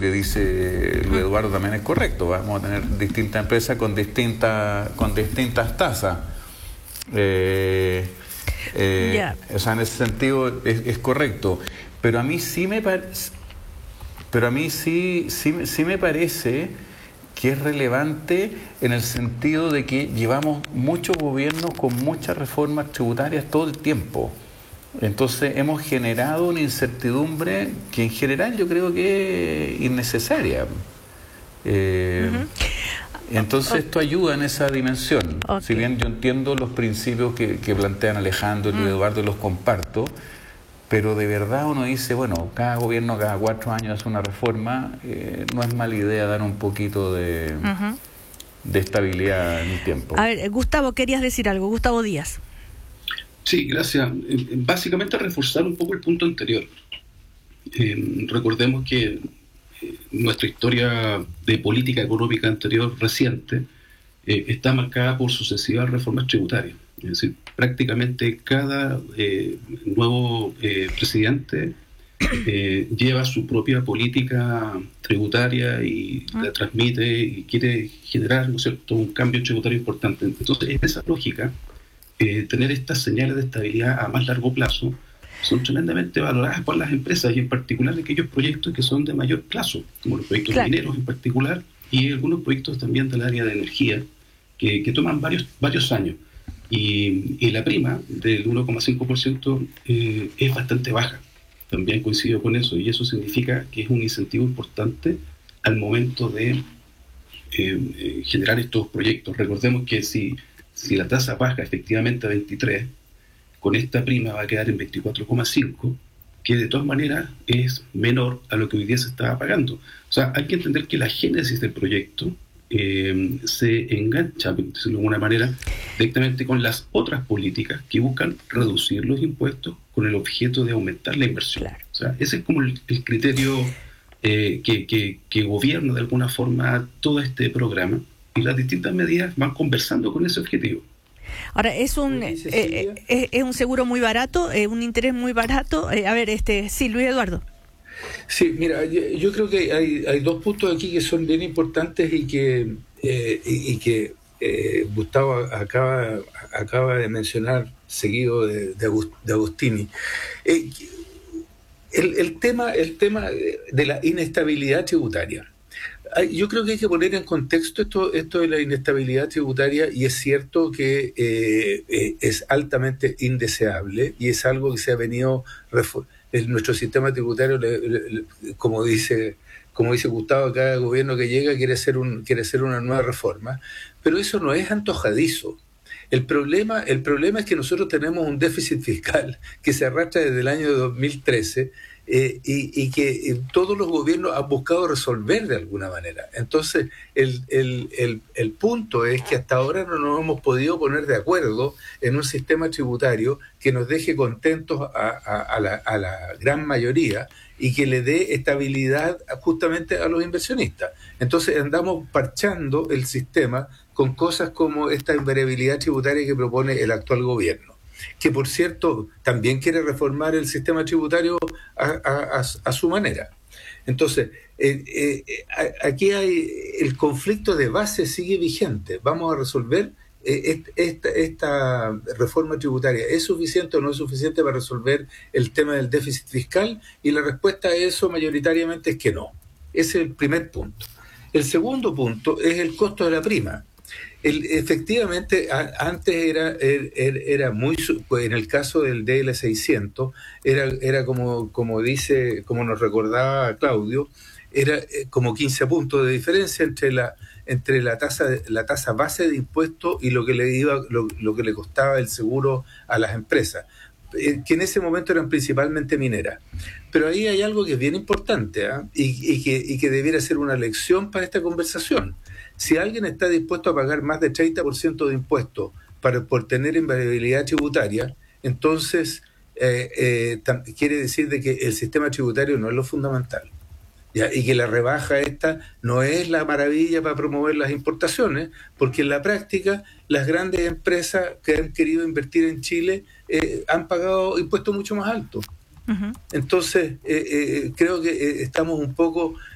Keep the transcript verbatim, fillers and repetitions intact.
que dice Luis Eduardo también es correcto. Vamos a tener distintas empresas con distintas con distintas tasas. Eh, eh, yeah. O sea, en ese sentido es, es correcto. Pero a mí sí me parece, pero a mí sí, sí, sí me parece que es relevante en el sentido de que llevamos muchos gobiernos con muchas reformas tributarias todo el tiempo. Entonces hemos generado una incertidumbre que en general yo creo que es innecesaria. Eh, uh-huh. Entonces esto ayuda en esa dimensión. Okay. Si bien yo entiendo los principios que, que plantean Alejandro y Luis uh-huh. Eduardo, los comparto, pero de verdad uno dice, bueno, cada gobierno cada cuatro años hace una reforma, eh, no es mala idea dar un poquito de, uh-huh. de estabilidad en el tiempo. A ver, Gustavo, querías decir algo. Gustavo Díaz. Sí, gracias. Básicamente reforzar un poco el punto anterior. Eh, recordemos que eh, nuestra historia de política económica anterior reciente eh, está marcada por sucesivas reformas tributarias. Es decir, prácticamente cada eh, nuevo eh, presidente eh, lleva su propia política tributaria y la transmite y quiere generar, ¿no es cierto?, un cambio tributario importante. Entonces, en esa lógica, Eh, tener estas señales de estabilidad a más largo plazo son tremendamente valoradas por las empresas y en particular aquellos proyectos que son de mayor plazo, como los proyectos claro. mineros en particular y algunos proyectos también del área de energía que, que toman varios, varios años. Y, y la prima del uno coma cinco por ciento eh, es bastante baja. También coincido con eso y eso significa que es un incentivo importante al momento de eh, eh, generar estos proyectos. Recordemos que si Si la tasa baja efectivamente a veintitrés, con esta prima va a quedar en veinticuatro coma cinco, que de todas maneras es menor a lo que hoy día se estaba pagando. O sea, hay que entender que la génesis del proyecto eh, se engancha, por decirlo de alguna manera, directamente con las otras políticas que buscan reducir los impuestos con el objeto de aumentar la inversión. Claro. O sea, ese es como el, el criterio eh, que, que, que gobierna de alguna forma todo este programa. Y las distintas medidas van conversando con ese objetivo. Ahora, es un eh, eh, es un seguro muy barato, eh, un interés muy barato. Eh, a ver, este sí, Luis Eduardo. Sí, mira, yo, yo creo que hay, hay dos puntos aquí que son bien importantes y que eh, y, y que eh, Gustavo acaba acaba de mencionar seguido de, de, Agust, de Agustini. Eh, el, el tema el tema de la inestabilidad tributaria. Yo creo que hay que poner en contexto esto, esto de la inestabilidad tributaria y es cierto que eh, eh, es altamente indeseable y es algo que se ha venido en nuestro sistema tributario, le, le, como dice como dice Gustavo, cada gobierno que llega quiere hacer un quiere hacer una nueva reforma, pero eso no es antojadizo. El problema el problema es que nosotros tenemos un déficit fiscal que se arrastra desde el año dos mil trece. Eh, y, y que eh, todos los gobiernos han buscado resolver de alguna manera. Entonces, el, el, el, el punto es que hasta ahora no nos hemos podido poner de acuerdo en un sistema tributario que nos deje contentos a, a, a, la, a la gran mayoría y que le dé estabilidad justamente a los inversionistas. Entonces, andamos parchando el sistema con cosas como esta invariabilidad tributaria que propone el actual gobierno, que por cierto también quiere reformar el sistema tributario a, a, a, a su manera. Entonces, eh, eh, aquí hay el conflicto de base sigue vigente. Vamos a resolver eh, esta, esta reforma tributaria. ¿Es suficiente o no es suficiente para resolver el tema del déficit fiscal? Y la respuesta a eso mayoritariamente es que no. Ese es el primer punto. El segundo punto es el costo de la prima. El, efectivamente, a, antes era, era, era muy, en el caso del D L seiscientos, era, era como, como dice, como nos recordaba Claudio, era como quince puntos de diferencia entre la, entre la tasa, la tasa base de impuestos y lo que le iba, lo, lo que le costaba el seguro a las empresas, que en ese momento eran principalmente mineras. Pero ahí hay algo que es bien importante, ¿eh? y, y, que, y que debiera ser una lección para esta conversación. Si alguien está dispuesto a pagar más del treinta por ciento de impuestos para, por tener invariabilidad tributaria, entonces eh, eh, tam, quiere decir de que el sistema tributario no es lo fundamental. ¿Ya? Y que la rebaja esta no es la maravilla para promover las importaciones, porque en la práctica las grandes empresas que han querido invertir en Chile eh, han pagado impuestos mucho más altos. Uh-huh. Entonces, eh, eh, creo que eh, estamos un poco